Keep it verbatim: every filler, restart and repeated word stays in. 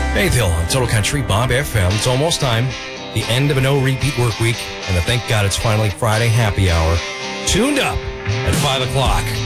Faith Hill on Total Country, Bob F M. It's almost time. The end of a no-repeat work week. And I thank God it's finally Friday happy hour. Tuned up at five o'clock.